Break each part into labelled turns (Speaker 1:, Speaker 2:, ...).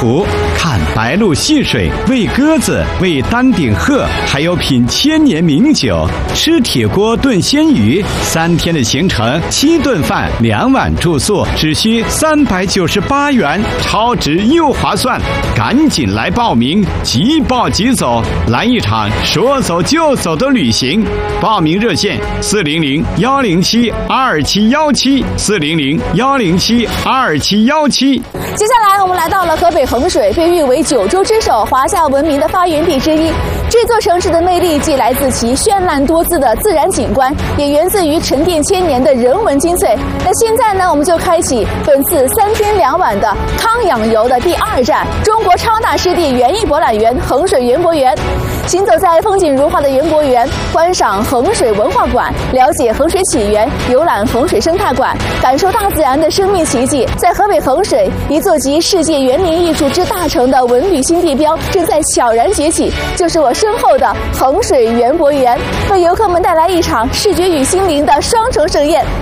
Speaker 1: 湖，看白鹭戏水，喂鸽子，喂丹顶鹤，还有品千年名酒，吃铁锅炖鲜鱼。3天的行程，7顿饭，2晚住宿，只需398元，超值又划算。赶紧来报名，即报即走，来一场说走就走的旅行。报名热线400-107-2717，400-107-2717。
Speaker 2: 接下来我们来到了河北衡水，被誉为9州之首、华夏文明的发源地之一。这座城市的魅力既来自其绚烂多姿的自然景观，也源自于沉淀千年的人文精粹。那现在呢，我们就开启本次3天2晚的康养游的第2站——中国超大湿地园艺博览园衡水园博园。行走在风景如画的园博园，观赏衡水文化馆，了解衡水起源，游览衡水生态馆，感受大自然的生命奇迹。在河北衡水，一座集世界园林艺术之大成的文旅新地标正在悄然崛起，就是我身后的衡水园博园，为游客们带来一场视觉与心灵的双重盛宴。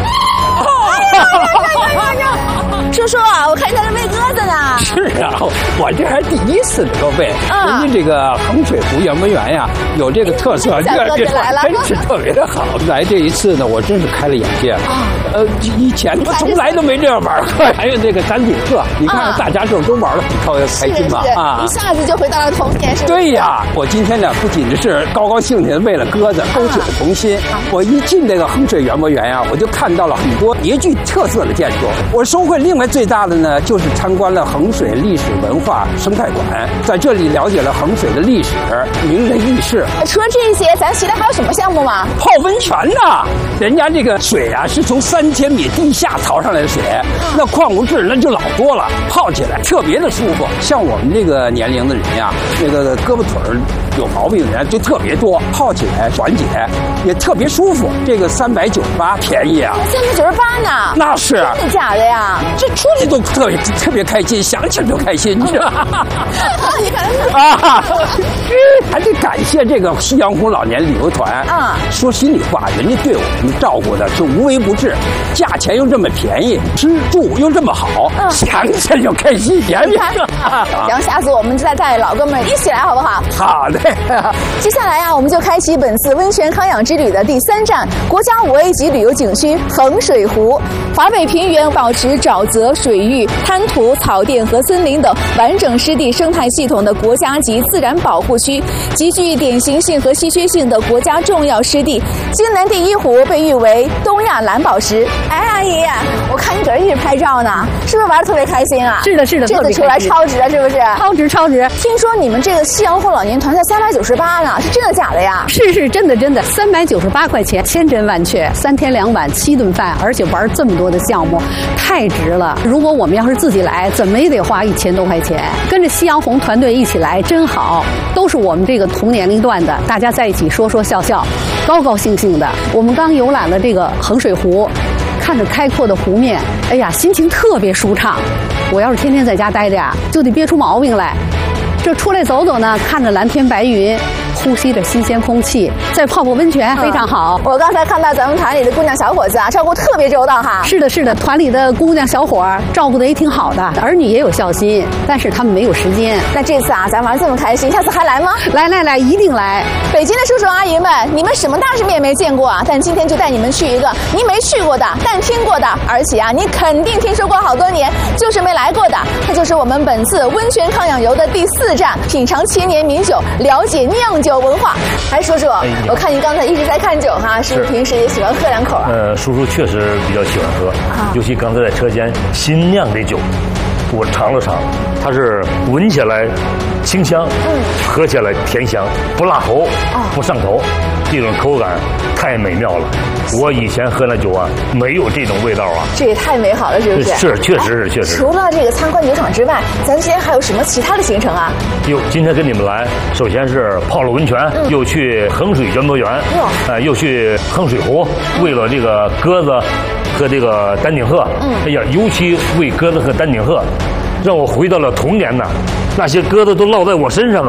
Speaker 2: 叔叔啊，我看你在这喂鸽子呢。
Speaker 3: 是啊，我这还第一次能够喂。人家这个衡水湖园博园呀，有这个特色，这真是特别的好。来这一次呢，我真是开了眼界。以前我从来都没这样玩过。还有这个丹顶鹤，你看大家这都玩得很开心嘛
Speaker 2: 一下子就回到了童年，是吧？
Speaker 3: 对呀，我今天呢不仅是高高兴兴的为了鸽子勾起了童心，我一进这个衡水园博园呀，我就看到了很多别具特色的建筑。我收获另外最大的呢，就是参观了衡水历史文化生态馆，在这里了解了衡水的历史、名人轶事。
Speaker 2: 除了这些，咱其他还有什么项目吗？
Speaker 3: 泡温泉呐，人家这个水啊是从3000米地下淘上来的水，那矿物质那就老多了，泡起来特别的舒服。像我们这个年龄的人呀，那个胳膊腿有毛病的人就特别多，泡起来缓解，也特别舒服。这个398便宜啊
Speaker 2: ！398呢？
Speaker 3: 那是
Speaker 2: 真的假的呀？
Speaker 3: 这出去都特别开心，想起来就开心，是吧？
Speaker 2: 你看
Speaker 3: 还得感谢这个夕阳红老年旅游团。说心里话，人家对我们照顾的是无微不至，价钱又这么便宜，吃住又这么好，想起来就开心。
Speaker 2: 行，下次我们再带老哥们一起来，好不好？
Speaker 3: 好的。
Speaker 2: 接下来我们就开启本次温泉康养之旅的第3站——国家5A级旅游景区衡水湖。华北平原保持沼泽、水域、滩涂、草甸和森林等完整湿地生态系统的国家级自然保护区，极具典型性和稀缺性的国家重要湿地。金兰第一湖被誉为东亚蓝宝石。哎，阿姨，我看你搁这一直拍照呢，是不是玩得特别开心啊？
Speaker 4: 是的，是的，
Speaker 2: 这次出来超值了，是不是？
Speaker 4: 超值！
Speaker 2: 听说你们这个夕阳红老年团才398呢，是真的假的呀？
Speaker 4: 是真的，398块钱，千真万确。3天2晚7顿饭，而且玩这么多的项目，太值了。如果我们要是自己来，怎么也得花1000多块钱。跟着夕阳红团队一起来真好，都是我们这个同年龄段的，大家在一起说说笑笑，高高兴兴的。我们刚游览了这个衡水湖，看着开阔的湖面，哎呀，心情特别舒畅。我要是天天在家待着呀，就得憋出毛病来。这出来走走呢，看着蓝天白云，呼吸着新鲜空气，再泡温泉非常好。
Speaker 2: 我刚才看到咱们团里的姑娘小伙子啊，照顾特别周到哈。
Speaker 4: 是的，团里的姑娘小伙照顾得也挺好的，儿女也有孝心，但是他们没有时间。
Speaker 2: 那这次啊，咱玩这么开心，下次还来吗？
Speaker 4: 来，一定来。
Speaker 2: 北京的叔叔阿姨们，你们什么大世面没见过啊？但今天就带你们去一个你没去过的，但听过的，而且啊，你肯定听说过好多年，就是没来过的。那就是我们本次温泉康养游的第4站，品尝千年名酒，了解酿酒文化。哎，叔叔，我看您刚才一直在看酒哈，是不是平时也喜欢喝2口啊？
Speaker 5: 叔叔确实比较喜欢喝，尤其刚才在车间新酿的酒，我尝了尝，它是闻起来清香，喝起来甜香，不辣喉，不上头，这种口感太美妙了。我以前喝那酒啊，没有这种味道啊。
Speaker 2: 这也太美好了，是不是？
Speaker 5: 是，确实。
Speaker 2: 除了这个参观酒厂之外，咱今天还有什么其他的行程啊？
Speaker 5: 今天跟你们来，首先是泡了温泉，又去衡水园博园，又去衡水湖，喂了这个鸽子和这个丹顶鹤。哎呀，尤其喂鸽子和丹顶鹤，让我回到了童年呐。那些鸽子都落在我身上啊，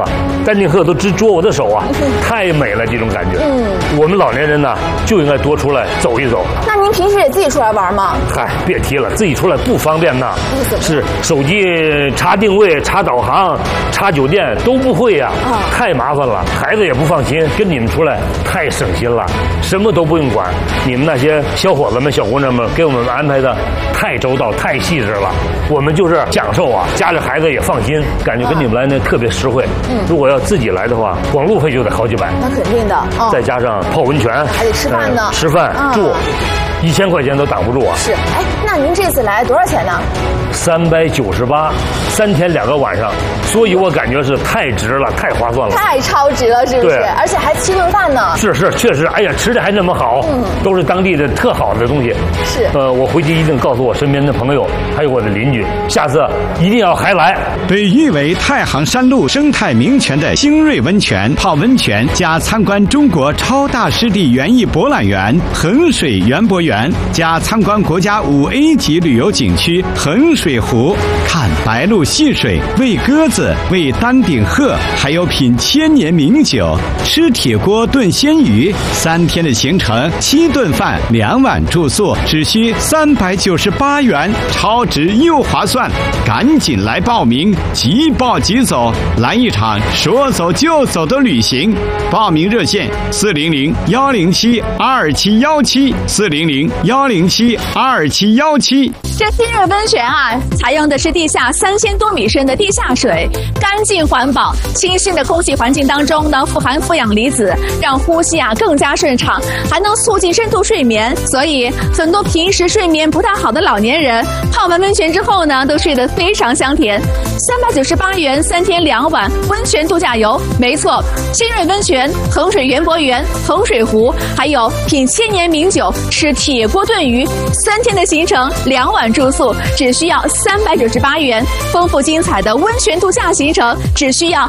Speaker 5: 丹顶鹤都直啄我的手啊，太美了，这种感觉。我们老年人呢就应该多出来走一走。
Speaker 2: 那您平时也自己出来玩吗？
Speaker 5: 嗨，别提了，自己出来不方便呐。是手机查定位、查导航、查酒店都不会呀，太麻烦了。孩子也不放心，跟你们出来太省心了，什么都不用管。你们那些小伙子们、小姑娘们给我们安排的太周到、太细致了。我们就是享受啊，家里孩子也放心，感觉跟你们来呢特别实惠。如果要自己来的话，光路费就得好几百。
Speaker 2: 那肯定的，
Speaker 5: 再加上泡温泉，
Speaker 2: 还得吃饭呢，
Speaker 5: 吃饭住，1000块钱都挡不住啊。
Speaker 2: 是，哎，那您这次来多少钱呢
Speaker 5: ？398，3天2个晚上，所以我感觉是太值了，太划算了，
Speaker 2: 太超值了，是不是？而且还7顿饭呢。
Speaker 5: 是，确实，哎呀，吃的还那么好，都是当地的特好的东西。
Speaker 2: 是，
Speaker 5: 我回去一定告诉我身边的朋友，还有我的邻居，下次一定要还来。
Speaker 1: 被誉为太行山路生态名泉的新锐温泉，泡温泉加参观中国超大湿地园艺博览园衡水园博园，加参观国家5A 级旅游景区衡水湖，看白鹭戏水，喂鸽子，喂丹顶鹤，还有品千年名酒，吃铁锅炖鲜鱼，3天的行程，7顿饭，2晚住宿，只需398元，超值又划算，赶紧来报名，即报即走，来一场说走就走的旅行。报名热线400-107-2717，400-107-2717。
Speaker 2: 这新锐温泉啊，采用的是地下3000多米深的地下水，干净环保，清新的空气环境当中呢，富含负氧离子，让呼吸啊更加顺畅，还能促进深度睡眠。所以很多平时睡眠不太好的老年人，泡完温泉之后呢，都睡得非常香甜。398元3天2晚温泉度假游，没错，新锐温泉、衡水园博园、衡水湖，还有品千年名酒、吃铁锅炖鱼，3天的行程，2晚住宿，只需要398元。丰富精彩的温泉度假行程，只需要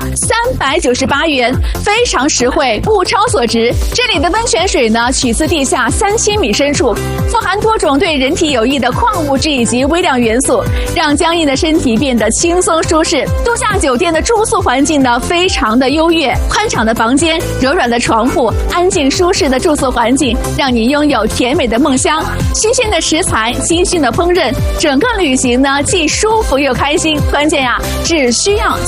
Speaker 2: 398元，非常实惠，物超所值。这里的温泉水呢，取自地下3000米深处，富含多种对人体有益的矿物质以及微量元素，让僵硬的身体变得轻松舒适。度假酒店的住宿环境呢，非常的优越，宽敞的房间、柔软的床铺、安静舒适的住宿环境，让你拥有甜美的梦乡。新鲜的食材、精心的烹饪，整个旅行呢既舒服又开心。关键呀，只需要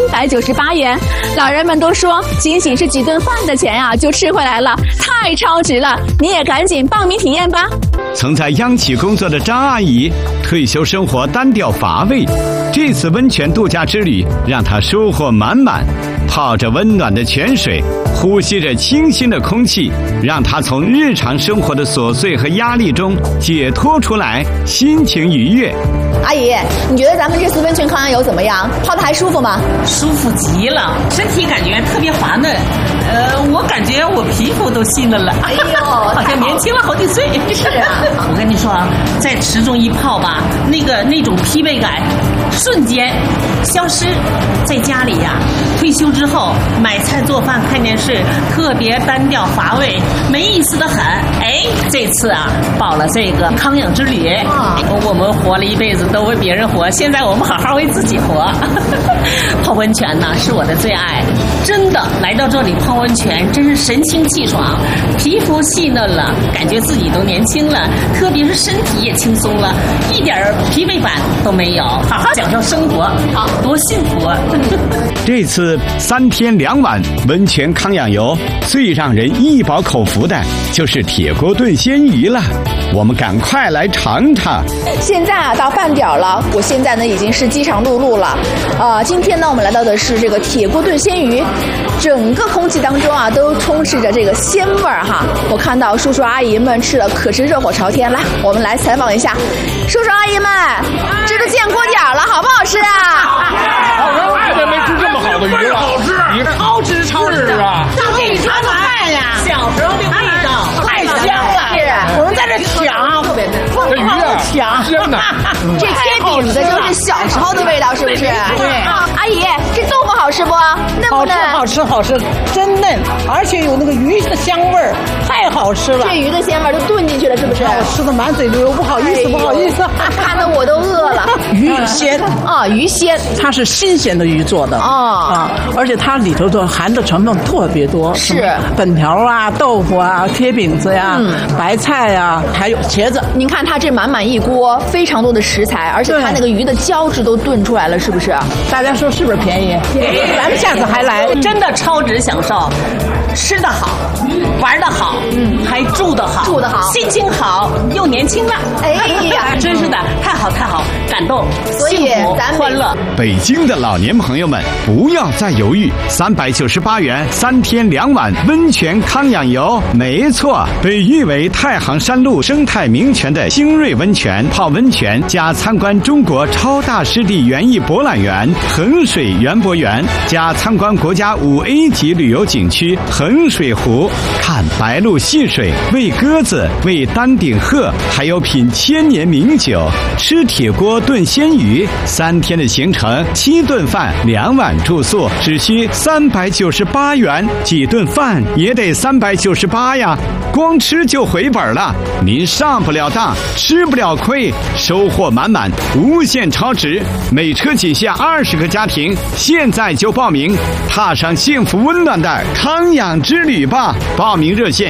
Speaker 2: 398元。老人们都说，仅仅是几顿饭的钱呀，就吃回来了，太超值了！你也赶紧报名体验吧。
Speaker 1: 曾在央企工作的张阿姨，退休生活单调乏味，这次温泉度假之旅让她收获满满。泡着温暖的泉水，呼吸着清新的空气，让她从日常生活的琐碎和压力中解脱出来，心情愉悦。
Speaker 2: 阿姨，你觉得咱们这次温泉康养游怎么样？泡的还舒服吗？
Speaker 6: 舒服极了，身体感觉特别滑嫩。我感觉我皮肤都细嫩了。哎呦，好像年轻了好几岁。
Speaker 2: 是啊，
Speaker 6: 我跟你说啊，在池中一泡吧，那种疲惫感瞬间消失。在家里呀，退休之后买菜做饭看电视，特别单调乏味，没意思的很。哎，这次啊报了这个康养之旅，我们活了一辈子都为别人活，现在我们好好为自己活。泡温泉呢是我的最爱，真的来到这里泡温泉真是神清气爽，皮肤细嫩了，感觉自己都年轻了，特别是身体也轻松了，一点疲惫感都没有，好好享受生活，好多幸福啊！
Speaker 1: 这次3天2晚温泉康养游，最让人一饱口福的就是铁锅炖鲜鱼了，我们赶快来尝尝。
Speaker 2: 现在啊到饭点了，我现在呢已经是饥肠辘辘了。今天呢我们来到的是这个铁锅炖鲜鱼，整个空气当中啊都充斥着这个鲜味儿哈。我看到叔叔阿姨们吃的可是热火朝天，来，我们来采访一下叔叔阿姨们，这都见锅点了，好不好吃啊？
Speaker 7: 我也没吃这么好的鱼了，好吃，你
Speaker 6: 超值啊！到底什么饭呀？小时候的味道，太香了！是，我们在这抢，特别疯狂的抢，
Speaker 7: 真的。
Speaker 2: 这贴饼的就是小时候的味道，是不是？
Speaker 6: 对。
Speaker 2: 阿姨，这豆腐好吃不？嫩不嫩？
Speaker 6: 好
Speaker 8: 吃，真嫩，而且有那个鱼的香味儿，太好吃了。
Speaker 2: 这鱼的鲜味都炖进去了，是不是？
Speaker 8: 我吃的满嘴流，不好意思，不好意思，
Speaker 2: 看得我都饿了。
Speaker 8: 鱼鲜
Speaker 2: 啊，鱼鲜，
Speaker 8: 它是新鲜的鱼做的而且它里头的含的成分特别多，
Speaker 2: 是
Speaker 8: 粉条啊、豆腐啊、贴饼子呀、白菜呀，还有茄子。
Speaker 2: 您看它这满满一锅，非常多的食材，而且它那个鱼的胶质都炖出来了，是不是？
Speaker 8: 大家说是不是便宜？咱们下次还来，
Speaker 6: 真的超值享受，吃得好，玩得好，还住得好，心情好，又年轻了。
Speaker 2: 哎呀，
Speaker 6: 真是的，太好，感动，幸福，欢乐。
Speaker 1: 北京的老年朋友们，不要再犹豫，398元3天2晚温泉康养游，没错，被誉为太行山路生态名泉的星瑞温泉，泡温泉加参观中国超大湿地园艺博览园衡水园博园，加参观国家5A 级旅游景区衡水湖，看白鹭戏水，喂鸽子，喂丹顶鹤，还有品千年名酒，吃铁锅炖鲜鱼，3天的行程，7顿饭2晚住宿，只需398元，几顿饭也得398呀，光吃就回本了。您上不了当，吃不了亏，收获满满，无限超值，每车仅限20个家庭，现在就报名，踏上幸福温暖的康养之旅吧！报名热线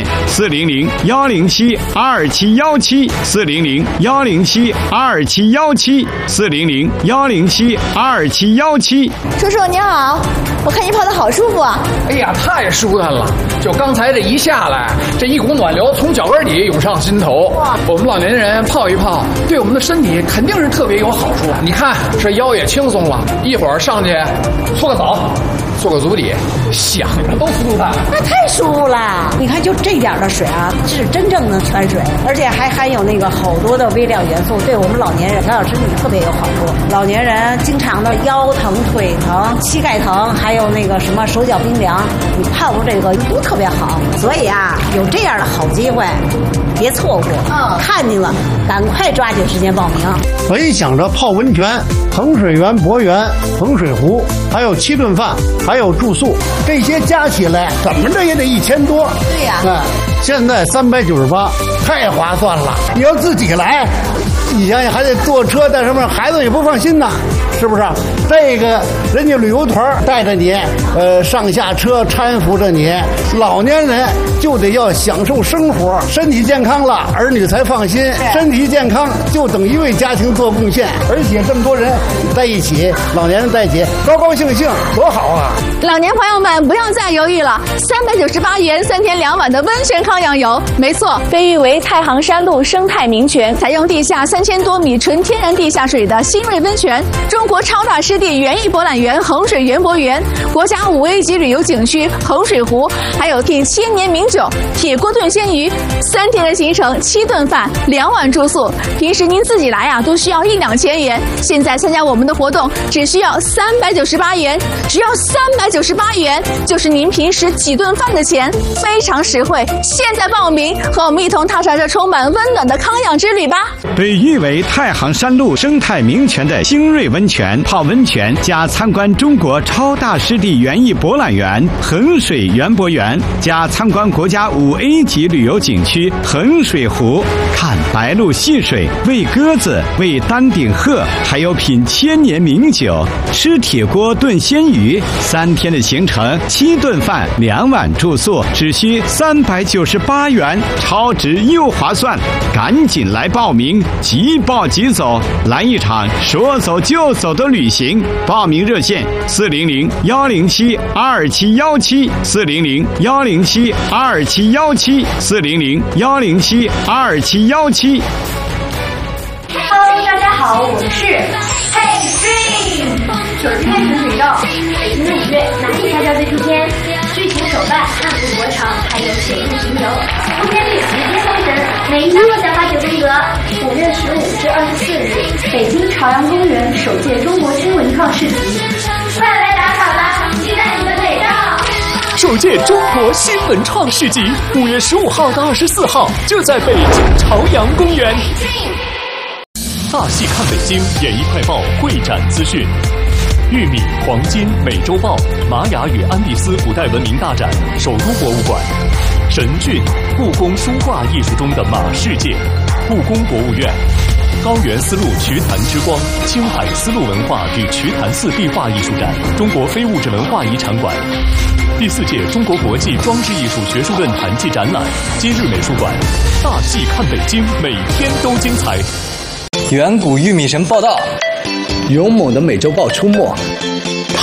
Speaker 1: 400-107-2717，400-107-2717，400-107-2717。
Speaker 2: 叔叔您好，我看您泡的好舒服啊！
Speaker 7: 哎呀，太舒坦了！就刚才这一下来，这一股暖流从脚跟底涌上心头。我们老年人泡一泡，对我们的身体肯定是特别有好处。你看，这腰也轻松了，一会儿上去搓个澡，做个足底，想着都舒坦。
Speaker 9: 那太舒服了！你看，就这点的水啊，是真正的泉水，而且还含有那个好多的微量元素，对我们老年人调养身体特别有好处。老年人经常的腰疼、腿疼、膝盖疼，还有那个什么手脚冰凉，你泡着这个都特别好。所以啊，有这样的好机会，别错过。看见了，赶快抓紧时间报名。
Speaker 10: 本想着泡温泉，衡水园博园、衡水湖，还有7顿饭，还有住宿，这些加起来怎么着也得1000多。
Speaker 2: 对呀，
Speaker 10: 现在398，太划算了。你要自己来，你想想还得坐车带什么，孩子也不放心呐，是不是？这个人家旅游团带着你，上下车搀扶着你，老年人就得要享受生活，身体健康了，儿女才放心。身体健康就等于为家庭做贡献，而且这么多人在一起，老年人在一起，高高兴兴，多好啊！
Speaker 2: 老年朋友们不要再犹豫了，398元3天2晚的温泉康养游，没错，被誉为太行山路生态名泉，采用地下3000多米纯天然地下水的新锐温泉，中国超大湿地园艺博览园衡水园博园，国家5A 级旅游景区衡水湖，还有品千年名酒，铁锅炖鲜鱼，3天的行程，7顿饭2晚住宿，平时您自己来啊都需要1-2千元，现在参加我们的活动只需要398元，只要398元，就是您平时几顿饭的钱，非常实惠。现在报名，和我们一同踏上这充满温暖的康养之旅吧！
Speaker 1: 被誉为太行山路生态名泉的星瑞温泉，泡温泉加参观中国超大湿地园艺博览园衡水园博园，加参观国家5A 级旅游景区衡水湖，看白鹭戏水，喂鸽子，喂丹顶鹤，还有品千年名酒，吃铁锅炖鲜鱼，3天的行程，7顿饭2晚住宿，只需398元，超值又划算，赶紧来报名，即报即走，来一场说走就走的旅行。报名热线400-107-2717，400-107-2717，400-107-2717。
Speaker 11: Hello， 大家好，我们是 Hey Dream， 手机开始水照，北京的5月哪一家最出天？剧情手办、汉服国潮，还有写意巡游，不偏绿，直接封神，每一家都想法9风格。5月15至24日，北京朝阳公园首届中国新文创市集，快来打卡吧，期待你的美照。
Speaker 12: 首届中国新文创市集5月15号到24号就在北京朝阳公园。大戏看北京，演艺快报会展资讯。 玉米、黄金、美洲豹、玛雅与安第斯古代文明大展首都博物馆。神骏，故宫书画艺术中的马世界，故宫博物院。高原丝路瞿昙之光，青海丝路文化与瞿昙寺壁画艺术展，中国非物质文化遗产馆。第4届中国国际装置艺术学术论坛暨展览，今日美术馆。大戏看北京，每天都精彩。
Speaker 13: 远古玉米神报道，
Speaker 14: 勇猛的美洲豹出没，